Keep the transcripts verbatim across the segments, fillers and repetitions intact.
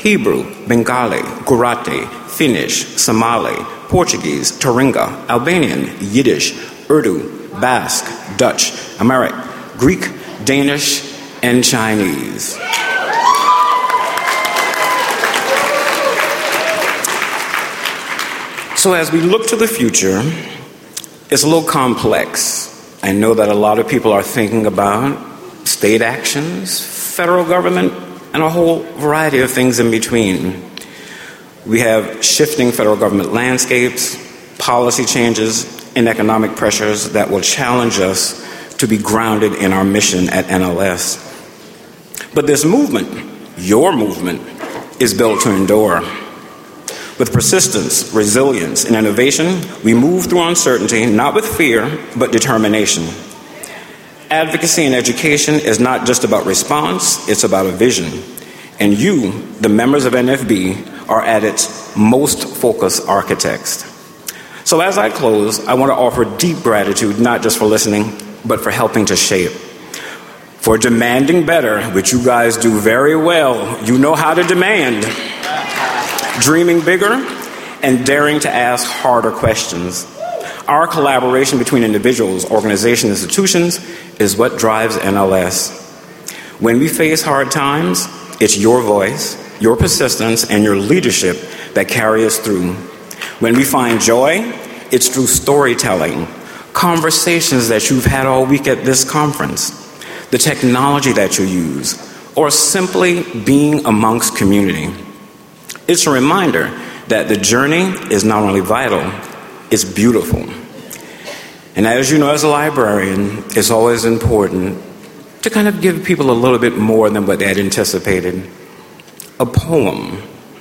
Hebrew, Bengali, Gujarati, Finnish, Somali, Portuguese, Turinga, Albanian, Yiddish, Urdu, Basque, Dutch, Amharic, Greek, Danish, and Chinese. So as we look to the future, it's a little complex. I know that a lot of people are thinking about state actions, federal government, and a whole variety of things in between. We have shifting federal government landscapes, policy changes, and economic pressures that will challenge us to be grounded in our mission at N L S. But this movement, your movement, is built to endure. With persistence, resilience, and innovation, we move through uncertainty, not with fear, but determination. Advocacy and education is not just about response, it's about a vision. And you, the members of N F B, are at its most focused architects. So as I close, I want to offer deep gratitude, not just for listening, but for helping to shape. For demanding better, which you guys do very well. You know how to demand. Dreaming bigger, and daring to ask harder questions. Our collaboration between individuals, organizations, and institutions is what drives N L S. When we face hard times, it's your voice, your persistence, and your leadership that carry us through. When we find joy, it's through storytelling, conversations that you've had all week at this conference, the technology that you use, or simply being amongst community. It's a reminder that the journey is not only vital, it's beautiful. And as you know, as a librarian, it's always important to kind of give people a little bit more than what they had anticipated. A poem,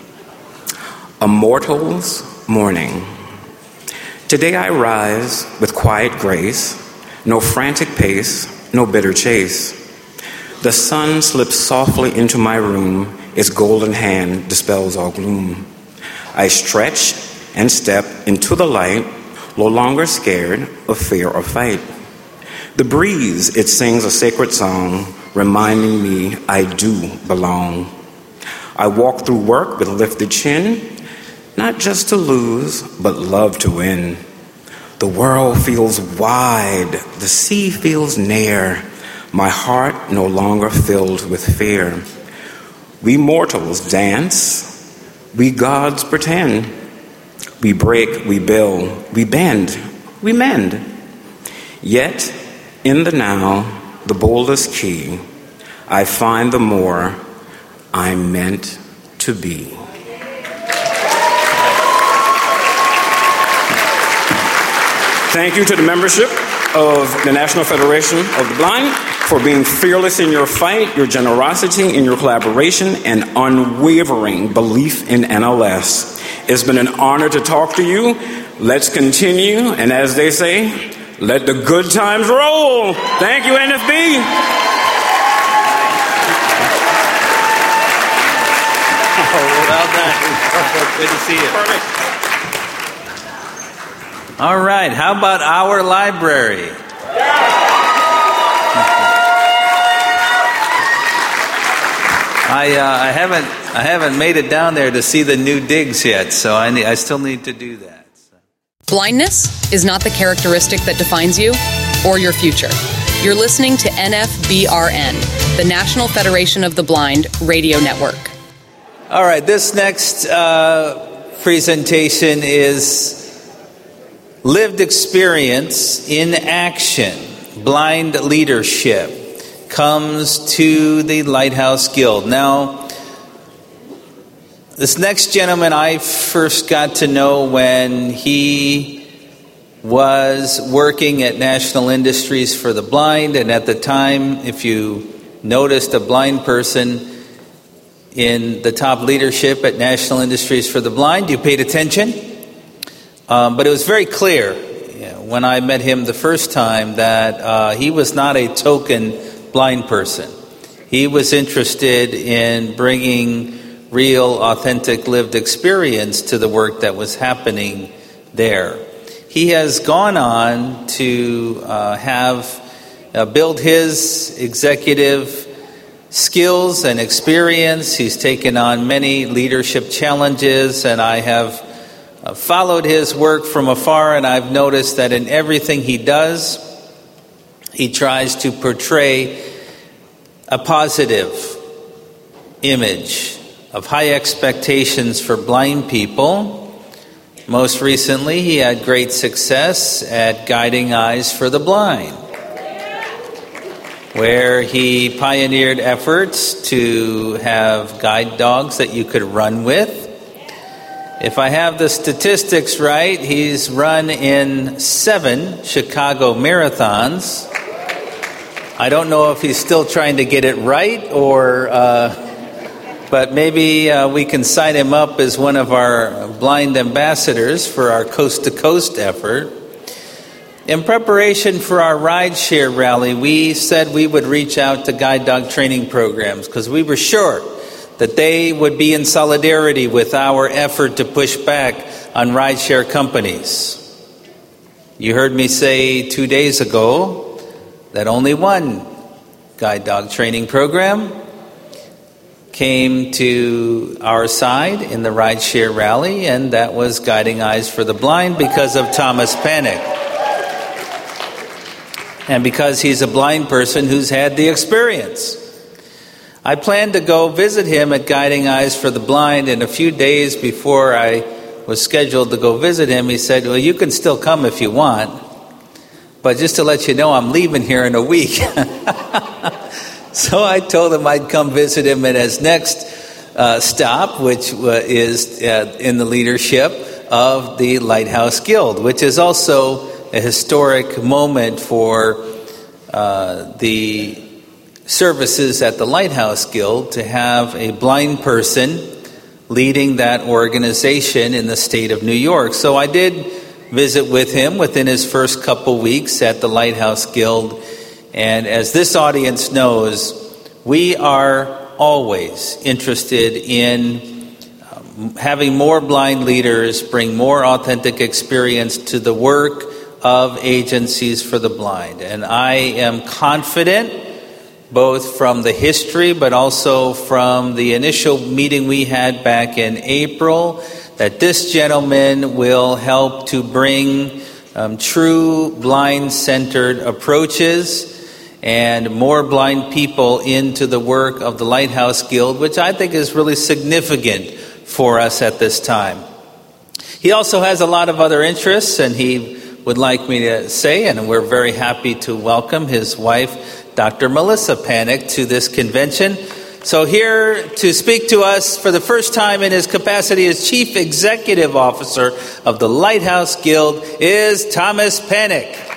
A Mortal's Morning. Today I rise with quiet grace, no frantic pace, no bitter chase. The sun slips softly into my room, its golden hand dispels all gloom. I stretch and step into the light, no longer scared of fear or fight. The breeze, it sings a sacred song, reminding me I do belong. I walk through work with lifted chin, not just to lose, but love to win. The world feels wide, the sea feels near, my heart no longer filled with fear. We mortals dance, we gods pretend. We break, we build, we bend, we mend. Yet, in the now, the boldest key, I find the more I'm meant to be. Thank you to the membership of the National Federation of the Blind for being fearless in your fight, your generosity, in your collaboration, and unwavering belief in N L S. It's been an honor to talk to you. Let's continue, and as they say, let the good times roll. Thank you, N F B. Oh, well done. Good to see you. Perfect. All right, how about our library? I uh, I haven't I haven't made it down there to see the new digs yet, so I need, I still need to do that. So. Blindness is not the characteristic that defines you or your future. You're listening to N F B R N, the National Federation of the Blind Radio Network. All right, this next uh, presentation is Lived Experience in Action, Blind Leadership, comes to the Lighthouse Guild. Now, this next gentleman I first got to know when he was working at National Industries for the Blind, and at the time, if you noticed a blind person in the top leadership at National Industries for the Blind, you paid attention. Um, but it was very clear, you know, when I met him the first time that uh, he was not a token blind person. He was interested in bringing real, authentic, lived experience to the work that was happening there. He has gone on to uh, have uh, build his executive skills and experience. He's taken on many leadership challenges, and I have uh, followed his work from afar, and I've noticed that in everything he does, he tries to portray a positive image of high expectations for blind people. Most recently, he had great success at Guiding Eyes for the Blind, where he pioneered efforts to have guide dogs that you could run with. If I have the statistics right, he's run in seven Chicago marathons. I don't know if he's still trying to get it right, or uh, but maybe uh, we can sign him up as one of our blind ambassadors for our Coast to Coast effort. In preparation for our rideshare rally, we said we would reach out to guide dog training programs because we were sure that they would be in solidarity with our effort to push back on rideshare companies. You heard me say two days ago that only one guide dog training program came to our side in the rideshare rally, and that was Guiding Eyes for the Blind because of Thomas Panek. And because he's a blind person who's had the experience. I planned to go visit him at Guiding Eyes for the Blind, and a few days before I was scheduled to go visit him, he said, well, you can still come if you want, but just to let you know, I'm leaving here in a week. So I told him I'd come visit him at his next uh, stop, which uh, is uh, in the leadership of the Lighthouse Guild, which is also a historic moment for uh, the services at the Lighthouse Guild to have a blind person leading that organization in the state of New York. So I did visit with him within his first couple weeks at the Lighthouse Guild. And as this audience knows, we are always interested in um, having more blind leaders bring more authentic experience to the work of agencies for the blind. And I am confident, both from the history but also from the initial meeting we had back in April, that this gentleman will help to bring um, true blind-centered approaches and more blind people into the work of the Lighthouse Guild, which I think is really significant for us at this time. He also has a lot of other interests, and he would like me to say, and we're very happy to welcome his wife, Doctor Melissa Panek, to this convention. So here to speak to us for the first time in his capacity as Chief Executive Officer of the Lighthouse Guild is Thomas Panek.